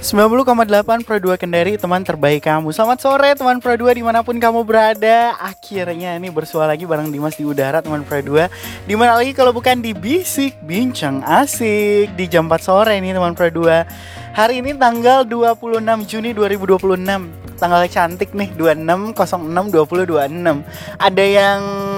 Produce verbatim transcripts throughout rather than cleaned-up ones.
sembilan puluh koma delapan Pro dua Kendari, teman terbaik kamu. Selamat sore teman Pro dua dimanapun kamu berada. Akhirnya ini bersua lagi bareng Dimas di udara teman Pro dua. Dimana lagi kalau bukan di Bisik Bincang Asik di jam empat sore ini teman Pro dua. Hari ini tanggal dua puluh enam Juni dua ribu dua puluh enam. Tanggalnya cantik nih, dua puluh enam nol enam dua nol dua enam. Ada yang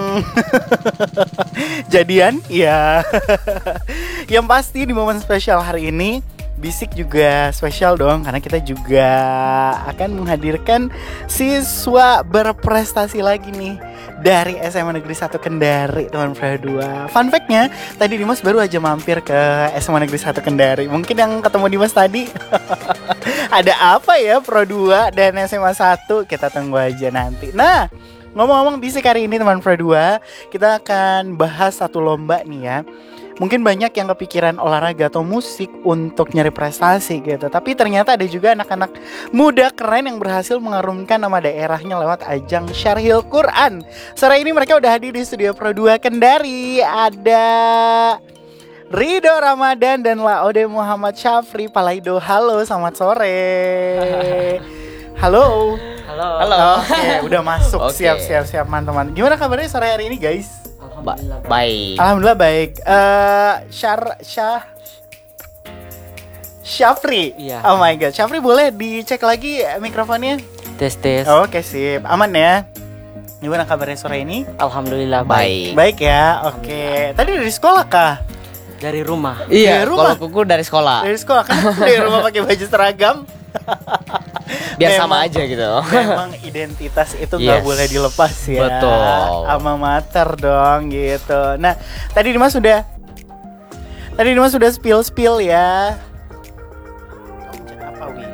jadian? Ya. Yang pasti di momen spesial hari ini Bisik juga spesial dong, karena kita juga akan menghadirkan siswa berprestasi lagi nih dari S M A Negeri satu Kendari teman Pro dua. Fun fact-nya, tadi Dimas baru aja mampir ke S M A Negeri satu Kendari. Mungkin yang ketemu Dimas tadi ada apa ya Pro dua dan S M A satu, kita tunggu aja nanti. Nah, ngomong-ngomong Bisik hari ini teman Pro dua, kita akan bahas satu lomba nih ya. Mungkin banyak yang kepikiran olahraga atau musik untuk nyari prestasi gitu. Tapi ternyata ada juga anak-anak muda keren yang berhasil mengharumkan nama daerahnya lewat ajang Syarhil Quran. Sore ini mereka udah hadir di studio Pro dua Kendari. Ada Ridho Ramadan dan Laode Muhammad Syafri Palaido. Halo, selamat sore. Halo. Halo. Halo. Oke, udah masuk. Oke. Siap, siap, siap, teman-teman. Gimana kabarnya sore hari ini, guys? Ba- baik. Alhamdulillah baik. Eh, Syar Syah Syafri. Iya. Oh my god, Syafri boleh dicek lagi mikrofonnya? Tes tes. Oke, sip. Aman ya. Gimana kabarnya sore ini? Alhamdulillah baik. Baik ya. Oke. Tadi dari sekolah kah? Dari rumah. Dari Iya, rumah? kalau kuku dari sekolah. Dari sekolah kan dari rumah pakai baju seragam. Biar Memang- sama aja gitu. Memang identitas itu nggak Yes. boleh dilepas ya. Betul. Alma mater dong gitu. Nah, tadi Dimas sudah Tadi Dimas sudah spill spill ya. Apa, Wi?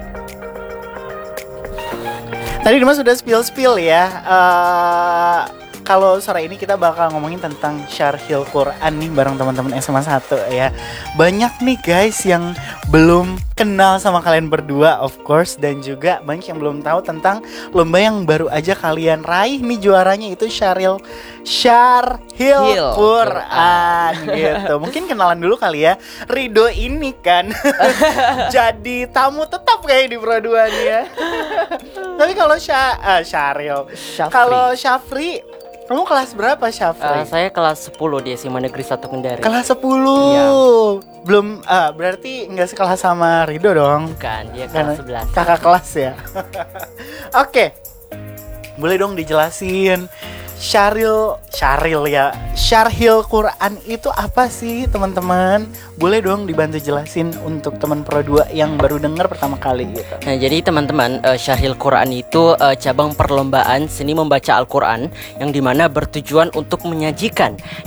Tadi Dimas sudah spill spill ya. Eh, kalau sore ini kita bakal ngomongin tentang Syarhil Quran nih bareng teman-teman S M A satu ya. Banyak nih guys yang belum kenal sama kalian berdua of course, dan juga banyak yang belum tahu tentang lomba yang baru aja kalian raih nih, juaranya itu Syarhil Syarhil Hil Quran gitu. Mungkin kenalan dulu kali ya. Ridho ini kan jadi tamu tetap kayak di Pro dua nih ya. Tapi kalau Syah ah, Syarhil, Syafri. kalau Syafri, kamu kelas berapa Syafri? Eh, saya kelas sepuluh di S M A Negeri satu Kendari. Kelas sepuluh. Iya. Belum ah, berarti nggak sekelas sama Ridho dong. Bukan, dia Karena kelas sebelas. kakak kelas ya. Oke. Boleh dong dijelasin Syarhil Syarhil ya. Syarhil Quran itu apa sih, teman-teman? Boleh dong dibantu jelasin untuk teman Pro dua yang baru dengar pertama kali gitu. Nah, jadi teman-teman, uh, Syarhil Quran itu uh, cabang perlombaan seni membaca Al-Quran yang dimana bertujuan untuk menyajikan